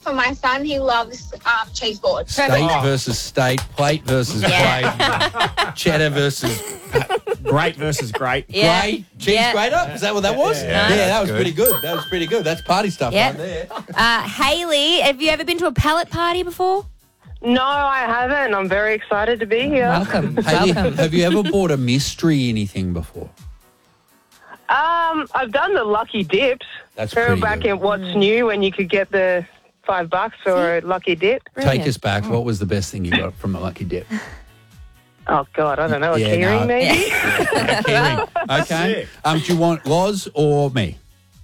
for my son. He loves cheese boards. State versus state, plate versus plate, cheddar versus Great versus great. grey, cheese grater. Is that what that was? Yeah, that was pretty good. That was pretty good. That's party stuff right there. Haley, have you ever been to a pallet party before? No, I haven't. I'm very excited to be here. Welcome. Haley, Welcome. have you ever bought a mystery anything before? I've done the lucky dips. That's Remember pretty back good. in What's New when you could get the $5 for a lucky dip? Take us back. What was the best thing you got from a lucky dip? Oh, God, I don't know. A Yeah, keyring, no. maybe? Keyring. Okay. Do you want Loz or me?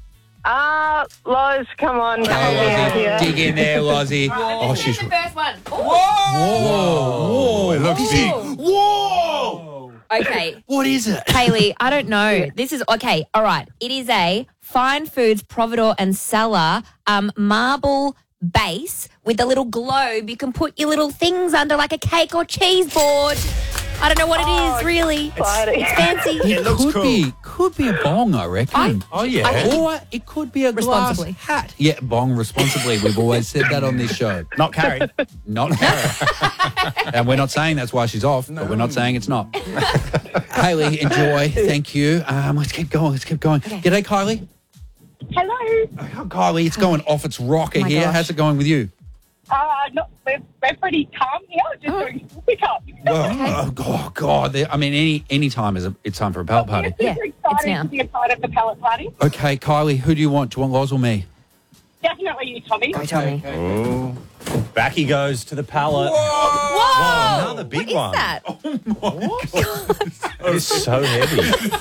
Loz, come on. help me out here. Dig in there, Lozzie. Oh, she's... the first one. Whoa! It looks big. Whoa! Okay. What is it? Haley, I don't know. This is okay. All right. It is a Fine Foods Providor and Cellar marble base with a little globe. You can put your little things under, like a cake or cheese board. I don't know what it is, really. It's fancy. It looks cool. Could be a bong, I reckon. Oh, yeah. Or it could be a glass Responsibly. hat. Yeah, bong responsibly. We've always said that on this show. Not carry. Not Karen. And we're not saying that's why she's off, but we're not saying it's not. Haley, enjoy. Thank you. Let's keep going. G'day, Kylie. Hello. Oh, Kylie, it's going off its rocker my here. gosh. How's it going with you? We're pretty calm here. Just doing pickup. Oh, God. I mean, any time it's time for a pallet party. Yeah, Super it's excited now. to be a part of the pallet party. Okay, Kylie, who do you want? Do you want Loz or me? Definitely you, Tommy. Tommy. Back he goes to the pallet. Whoa! Another big What one. is that? It's so heavy.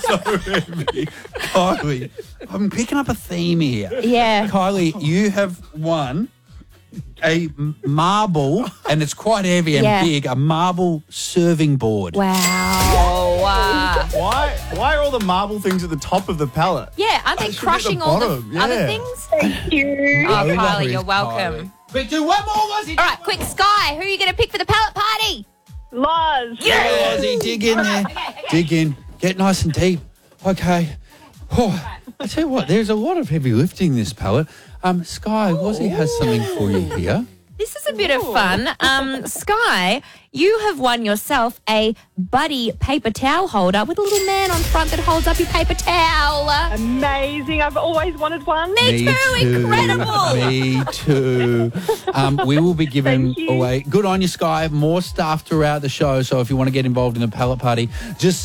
Kylie, I'm picking up a theme here. Yeah. Kylie, you have won a marble, and it's quite heavy and Yeah. big, a marble serving board. Wow. Why are all the marble things at the top of the pallet? Yeah, aren't they should be at the crushing all the bottom, other yeah. things? Thank you. Oh, No Kylie, worries, you're welcome. Kylie. Quick, do one more, Lozzie. All right, quick, Sky, who are you going to pick for the pallet party? Loz. Yeah, Lozzie, dig in there. Dig in. Get nice and deep. Okay. Oh, I tell you what, there's a lot of heavy lifting this pallet. Sky, Lozzie has something for you here. This is a bit of fun. Sky, you have won yourself a Buddy paper towel holder with a little man on front that holds up your paper towel. Amazing. I've always wanted one. Me too, incredible. Me too. We will be giving Thank you. away, good on you, Sky, more stuff throughout the show. So if you want to get involved in the pallet party, just